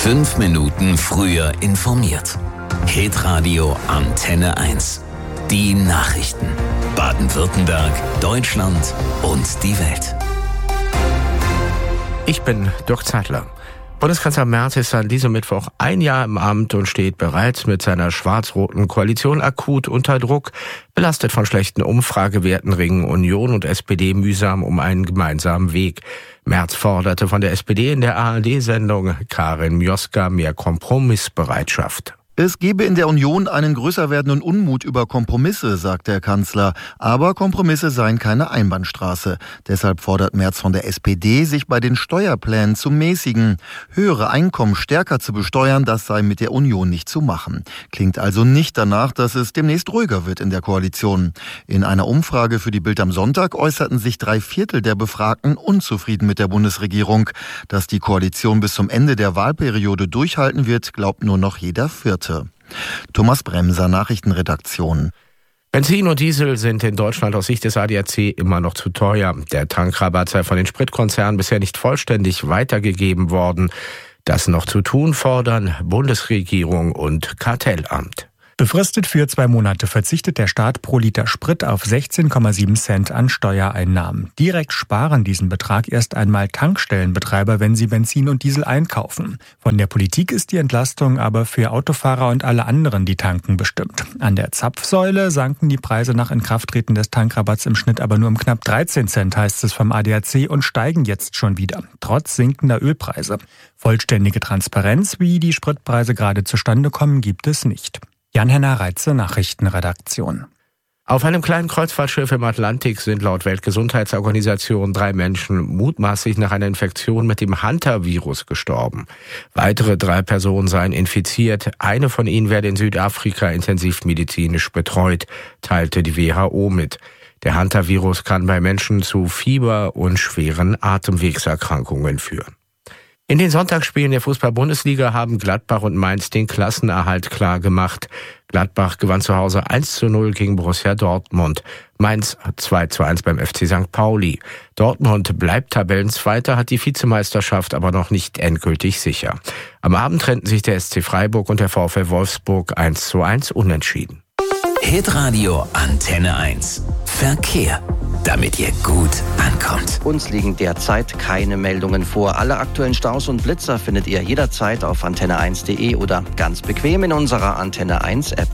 5 Minuten früher informiert. Hitradio Antenne 1. Die Nachrichten. Baden-Württemberg, Deutschland und die Welt. Ich bin Dirk Zeitler. Bundeskanzler Merz ist an diesem Mittwoch 1 Jahr im Amt und steht bereits mit seiner schwarz-roten Koalition akut unter Druck. Belastet von schlechten Umfragewerten ringen Union und SPD mühsam um einen gemeinsamen Weg. Merz forderte von der SPD in der ARD-Sendung Karin Mioska mehr Kompromissbereitschaft. Es gebe in der Union einen größer werdenden Unmut über Kompromisse, sagt der Kanzler. Aber Kompromisse seien keine Einbahnstraße. Deshalb fordert Merz von der SPD, sich bei den Steuerplänen zu mäßigen. Höhere Einkommen stärker zu besteuern, das sei mit der Union nicht zu machen. Klingt also nicht danach, dass es demnächst ruhiger wird in der Koalition. In einer Umfrage für die Bild am Sonntag äußerten sich 3/4 der Befragten unzufrieden mit der Bundesregierung. Dass die Koalition bis zum Ende der Wahlperiode durchhalten wird, glaubt nur noch jeder Vierte. Thomas Bremser, Nachrichtenredaktion. Benzin und Diesel sind in Deutschland aus Sicht des ADAC immer noch zu teuer. Der Tankrabatt sei von den Spritkonzernen bisher nicht vollständig weitergegeben worden. Das noch zu tun fordern Bundesregierung und Kartellamt. Befristet für 2 Monate verzichtet der Staat pro Liter Sprit auf 16,7 Cent an Steuereinnahmen. Direkt sparen diesen Betrag erst einmal Tankstellenbetreiber, wenn sie Benzin und Diesel einkaufen. Von der Politik ist die Entlastung aber für Autofahrer und alle anderen, die tanken, bestimmt. An der Zapfsäule sanken die Preise nach Inkrafttreten des Tankrabatts im Schnitt aber nur um knapp 13 Cent, heißt es vom ADAC, und steigen jetzt schon wieder, trotz sinkender Ölpreise. Vollständige Transparenz, wie die Spritpreise gerade zustande kommen, gibt es nicht. Jan-Henner Reitze, Nachrichtenredaktion. Auf einem kleinen Kreuzfahrtschiff im Atlantik sind laut Weltgesundheitsorganisation 3 Menschen mutmaßlich nach einer Infektion mit dem Hantavirus gestorben. Weitere 3 Personen seien infiziert. Eine von ihnen werde in Südafrika intensivmedizinisch betreut, teilte die WHO mit. Der Hantavirus kann bei Menschen zu Fieber und schweren Atemwegserkrankungen führen. In den Sonntagsspielen der Fußball-Bundesliga haben Gladbach und Mainz den Klassenerhalt klar gemacht. Gladbach gewann zu Hause 1:0 gegen Borussia Dortmund. Mainz 2:1 beim FC St. Pauli. Dortmund bleibt Tabellenzweiter, hat die Vizemeisterschaft aber noch nicht endgültig sicher. Am Abend trennten sich der SC Freiburg und der VfL Wolfsburg 1:1 unentschieden. Hitradio Antenne 1. Verkehr. Damit ihr gut ankommt. Uns liegen derzeit keine Meldungen vor. Alle aktuellen Staus und Blitzer findet ihr jederzeit auf antenne1.de oder ganz bequem in unserer Antenne 1 App.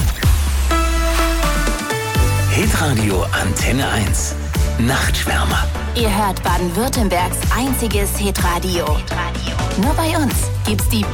Hitradio Antenne 1. Nachtschwärmer. Ihr hört Baden-Württembergs einziges Hitradio. Nur bei uns gibt's die